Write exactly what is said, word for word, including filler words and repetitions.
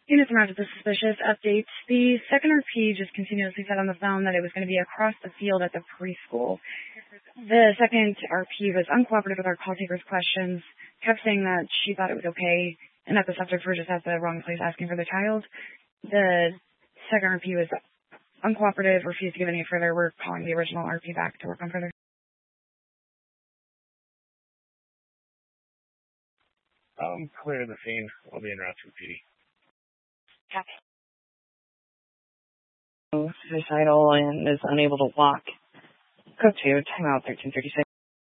Unit surrounded the suspicious updates. The second R P just continuously said on the phone that it was going to be across the field at the preschool. The second R P was uncooperative with our call taker's questions, kept saying that she thought it was okay, and that the subjects were just at the wrong place asking for the child. The second R P was uncooperative, refused to give any further. We're calling the original R P back to work on further. Um, clear the scene. I'll be in route to P D. Copy. Suicidal and is unable to walk. Code two, timeout thirteen thirty-six.